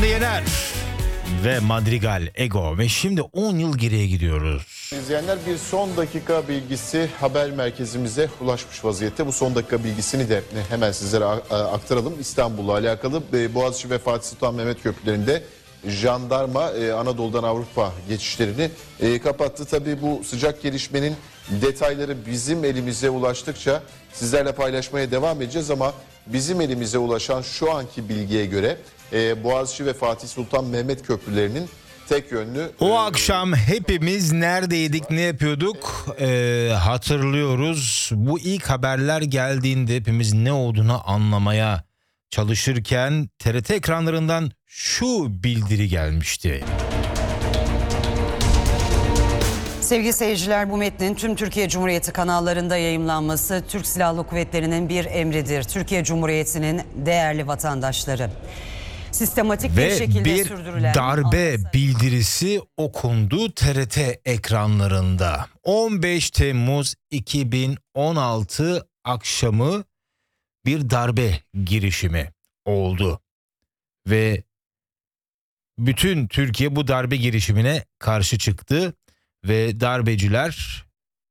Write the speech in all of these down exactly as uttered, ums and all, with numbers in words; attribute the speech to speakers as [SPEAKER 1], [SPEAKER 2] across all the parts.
[SPEAKER 1] Hande Yener ve Madrigal Ego ve şimdi on yıl geriye gidiyoruz.
[SPEAKER 2] İzleyenler, bir son dakika bilgisi haber merkezimize ulaşmış vaziyette. Bu son dakika bilgisini de hemen sizlere aktaralım. İstanbul'la alakalı Boğaziçi ve Fatih Sultan Mehmet köprülerinde jandarma Anadolu'dan Avrupa geçişlerini kapattı. Tabii bu sıcak gelişmenin detayları bizim elimize ulaştıkça sizlerle paylaşmaya devam edeceğiz ama bizim elimize ulaşan şu anki bilgiye göre Boğaziçi ve Fatih Sultan Mehmet köprülerinin tek yönlü...
[SPEAKER 1] O e... akşam hepimiz neredeydik, ne yapıyorduk ee, hatırlıyoruz. Bu ilk haberler geldiğinde hepimiz ne olduğunu anlamaya çalışırken T R T ekranlarından şu bildiri gelmişti.
[SPEAKER 3] Sevgili seyirciler, bu metnin tüm Türkiye Cumhuriyeti kanallarında yayımlanması Türk Silahlı Kuvvetleri'nin bir emridir. Türkiye Cumhuriyeti'nin değerli vatandaşları. Sistematik
[SPEAKER 1] Ve
[SPEAKER 3] bir şekilde
[SPEAKER 1] bir
[SPEAKER 3] sürdürülen
[SPEAKER 1] darbe bildirisi okundu T R T ekranlarında. on beş Temmuz iki bin on altı akşamı bir darbe girişimi oldu. Ve bütün Türkiye bu darbe girişimine karşı çıktı ve darbeciler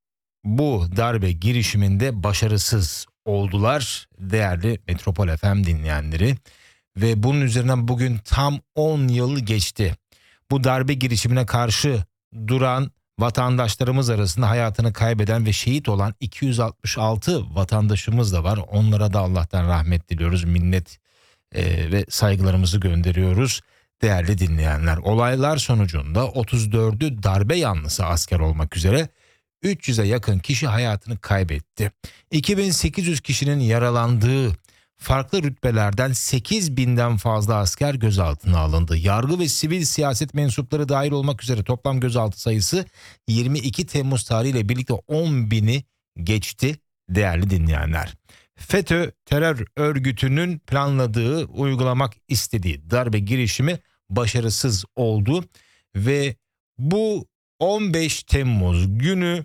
[SPEAKER 1] bu darbe girişiminde başarısız oldular değerli Metropol F M dinleyenleri. Ve bunun üzerinden bugün tam on yıl geçti. Bu darbe girişimine karşı duran vatandaşlarımız arasında hayatını kaybeden ve şehit olan iki yüz altmış altı vatandaşımız da var. Onlara da Allah'tan rahmet diliyoruz, minnet e, ve saygılarımızı gönderiyoruz değerli dinleyenler. Olaylar sonucunda otuz dördü darbe yanlısı asker olmak üzere üç yüze yakın kişi hayatını kaybetti. iki bin sekiz yüz kişinin yaralandığı, farklı rütbelerden sekiz binden fazla asker gözaltına alındı. Yargı ve sivil siyaset mensupları dahil olmak üzere toplam gözaltı sayısı yirmi iki Temmuz tarihiyle birlikte on bini geçti değerli dinleyenler. FETÖ terör örgütünün planladığı, uygulamak istediği darbe girişimi başarısız oldu ve bu on beş Temmuz günü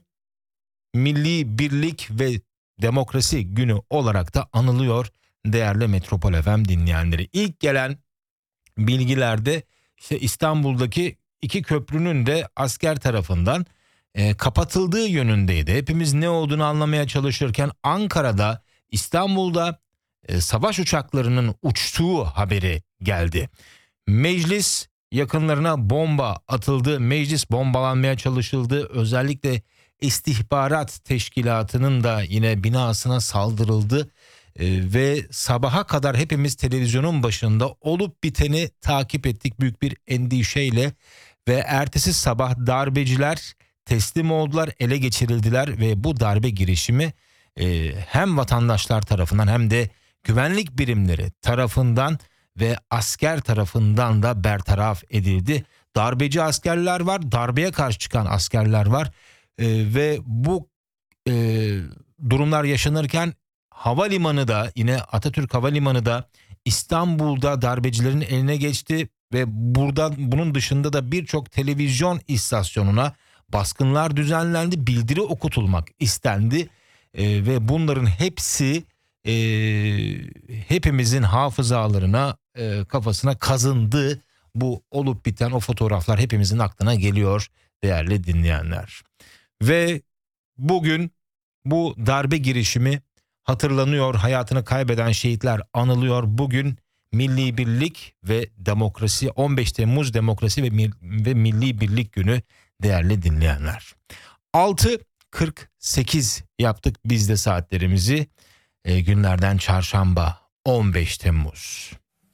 [SPEAKER 1] Milli Birlik ve Demokrasi Günü olarak da anılıyor değerli Metropol F M dinleyenleri. İlk gelen bilgilerde işte İstanbul'daki iki köprünün de asker tarafından e, kapatıldığı yönündeydi. Hepimiz ne olduğunu anlamaya çalışırken Ankara'da, İstanbul'da e, savaş uçaklarının uçtuğu haberi geldi. Meclis yakınlarına bomba atıldı, meclis bombalanmaya çalışıldı. Özellikle istihbarat teşkilatının da yine binasına saldırıldı. Ee, ve sabaha kadar hepimiz televizyonun başında olup biteni takip ettik büyük bir endişeyle ve ertesi sabah darbeciler teslim oldular, ele geçirildiler ve bu darbe girişimi e, hem vatandaşlar tarafından hem de güvenlik birimleri tarafından ve asker tarafından da bertaraf edildi. Darbeci askerler var, darbeye karşı çıkan askerler var e, ve bu e, durumlar yaşanırken havalimanı da, yine Atatürk Havalimanı da İstanbul'da darbecilerin eline geçti ve buradan, bunun dışında da birçok televizyon istasyonuna baskınlar düzenlendi, bildiri okutulmak istendi ee, ve bunların hepsi e, hepimizin hafızalarına, e, kafasına kazındı. Bu olup biten o fotoğraflar hepimizin aklına geliyor değerli dinleyenler. Ve bugün bu darbe girişimi hatırlanıyor, hayatını kaybeden şehitler anılıyor. Bugün Milli Birlik ve Demokrasi, on beş Temmuz Demokrasi ve, Mil- ve Milli Birlik Günü değerli dinleyenler. altı kırk sekiz yaptık biz de saatlerimizi. E, günlerden çarşamba on beş Temmuz.